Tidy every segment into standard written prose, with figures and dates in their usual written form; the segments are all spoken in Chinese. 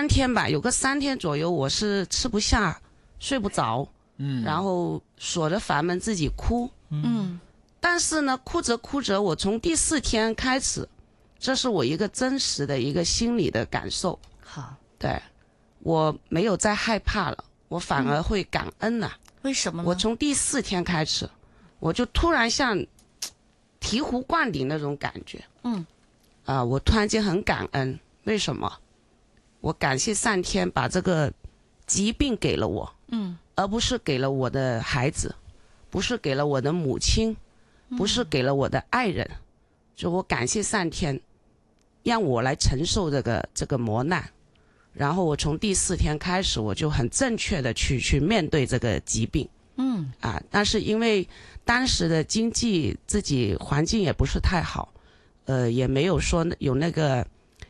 3天吧，有个3天左右，我是吃不下、睡不着，然后锁着房门自己哭，但是呢，哭着哭着，我从第4天开始，这是我一个真实的一个心理的感受。 好， 对，我没有再害怕了，我反而会感恩了。 为什么呢？ 我从第4天开始，我就突然像醍醐灌顶那种感觉。我突然间很感恩，为什么？我感谢上天把这个疾病给了我，而不是给了我的孩子，不是给了我的母亲，不是给了我的爱人，就我感谢上天，让我来承受这个磨难。然后我从第4天开始，我就很正确的去面对这个疾病。但是因为当时的经济自己环境也不是太好，也没有说有那个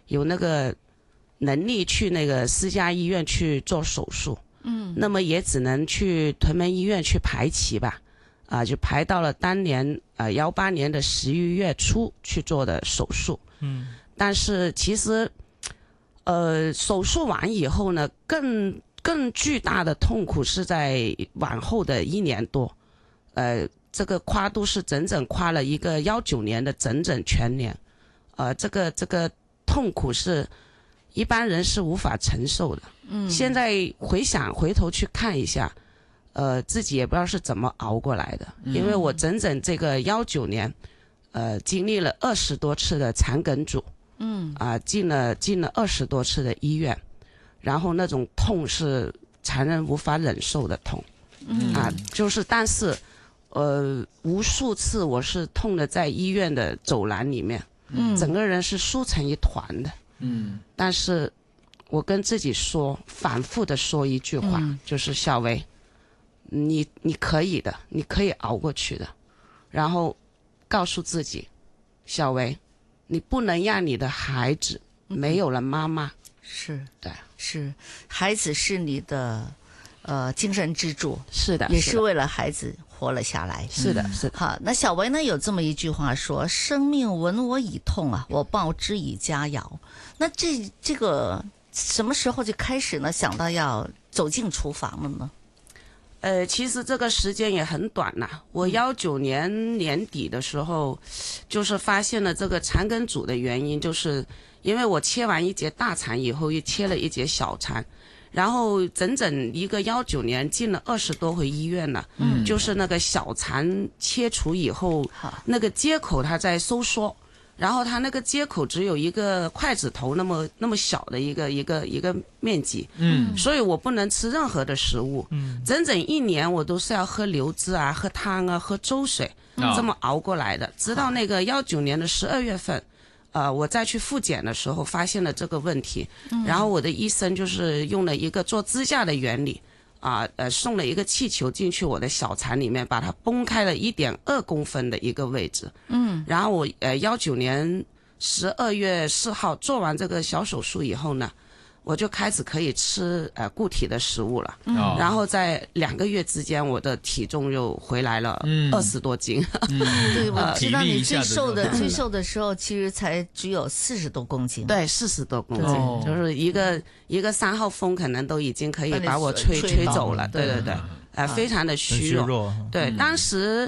能力去那个私家医院去做手术。那么也只能去屯门医院去排期吧。就排到了当年18年的11月初去做的手术。但是其实手术完以后呢，更巨大的痛苦是在往后的1年多。这个跨度是整整跨了一个19年的整整全年。这个痛苦是一般人是无法承受的。现在回头去看一下，自己也不知道是怎么熬过来的。因为我整整这个19年，经历了20多次的肠梗阻。进了20多次的医院，然后那种痛是常人无法忍受的痛。但是无数次我是痛的在医院的走廊里面，整个人是缩成一团的。但是我跟自己说，反复的说一句话，就是小维，你可以的，你可以熬过去的。然后告诉自己，小维，你不能让你的孩子没有了妈妈。 是， 对， 是，孩子是你的精神支柱。 是的， 也是为了孩子活了下来。 是的，是的。 好，那小维呢有这么一句话说：生命闻我以痛啊，我报之以佳肴。那这个什么时候就开始呢想到要走进厨房了呢？ 其实这个时间也很短了。我19年年底的时候，就是发现了这个肠梗阻的原因，就是因为我切完一节大肠以后，又切了一节小肠，然后整整一个19年进了20多回医院了。就是那个小肠切除以后，那个接口它在收缩。然后它那个接口只有一个筷子头那么小的一个面积。所以我不能吃任何的食物。整整1年我都是要喝流质啊，喝汤啊，喝粥水，这么熬过来的。直到那个19年的12月份，我再去复检的时候发现了这个问题。然后我的医生就是用了一个做支架的原理。送了一个气球进去我的小肠里面，把它崩开了1.2公分的一个位置。然后我19年12月4号做完这个小手术以后呢，我就开始可以吃固体的食物了。然后在2个月之间，我的体重又回来了20多斤。 对，我知道你最瘦的时候，其实才只有40多公斤。 对，40多公斤，就是一个3号风可能都已经可以把我吹走了。对对对，非常的虚弱。对，当时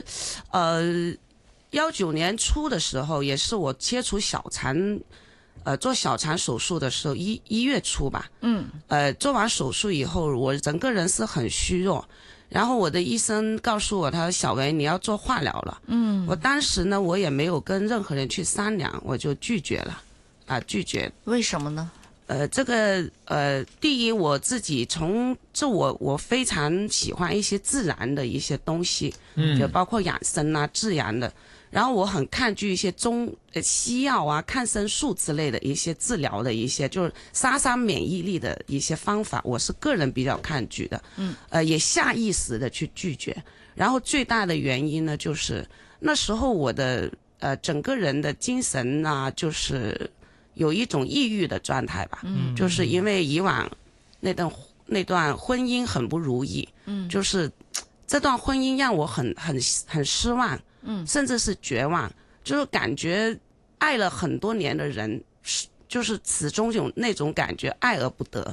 19年初的时候，也是我切除小肠。做小肠手术的时候1月初吧。做完手术以后，我整个人是很虚弱。然后我的医生告诉我，他说小维你要做化疗了。我当时呢，我也没有跟任何人去商量，我就拒绝了。拒绝。 为什么呢？ 这个第一，我自己我非常喜欢一些自然的一些东西，就包括养生啊、自然的。然后我很抗拒一些西药啊、抗生素之类的一些治疗的一些，就是杀免疫力的一些方法，我是个人比较抗拒的。也下意识的去拒绝。然后最大的原因呢，就是那时候我的整个人的精神啊，就是有一种抑郁的状态吧。就是因为以往那段婚姻很不如意。就是这段婚姻让我很失望。甚至是绝望，就是感觉爱了很多年的人，就是始终有那种感觉爱而不得。